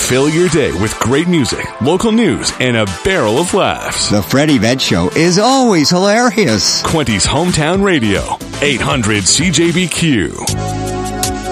fill your day with great music, local news, and a barrel of laughs. The Freddie Vett Show is always hilarious. Quinty's Hometown Radio, 800 CJBQ.